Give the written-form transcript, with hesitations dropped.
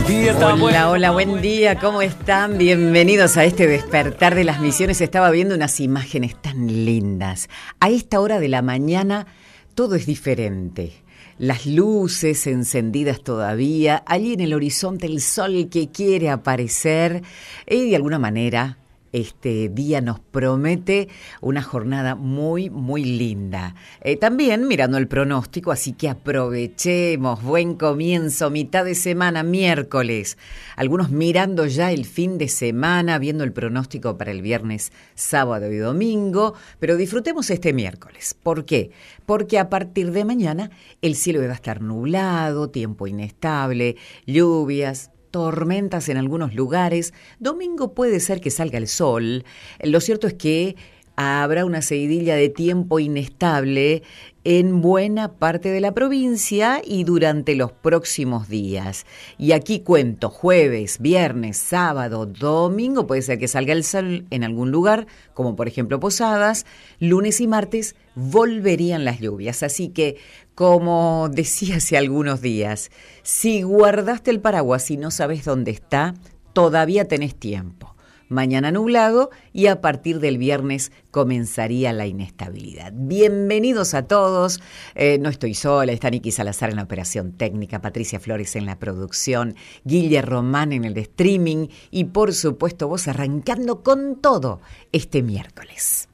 Hola, hola, buen día, ¿cómo están? Bienvenidos a este despertar de las misiones. Estaba viendo unas imágenes tan lindas. A esta hora de la mañana todo es diferente. Las luces encendidas todavía, allí en el horizonte el sol que quiere aparecer y de alguna manera este día nos promete una jornada muy, muy linda. También mirando el pronóstico, así que aprovechemos, buen comienzo, mitad de semana, miércoles. Algunos mirando ya el fin de semana, viendo el pronóstico para el viernes, sábado y domingo, pero disfrutemos este miércoles. ¿Por qué? Porque a partir de mañana el cielo va a estar nublado, tiempo inestable, lluvias, tormentas en algunos lugares. Domingo puede ser que salga el sol. Lo cierto es que habrá una seguidilla de tiempo inestable en buena parte de la provincia y durante los próximos días. Y aquí cuento jueves, viernes, sábado, domingo, puede ser que salga el sol en algún lugar, como por ejemplo Posadas. Lunes y martes volverían las lluvias. Así que, como decía hace algunos días, si guardaste el paraguas y no sabes dónde está, todavía tenés tiempo. Mañana nublado y a partir del viernes comenzaría la inestabilidad. Bienvenidos a todos. No estoy sola, está Niki Salazar en la operación técnica, Patricia Flores en la producción, Guille Román en el streaming y por supuesto vos arrancando con todo este miércoles.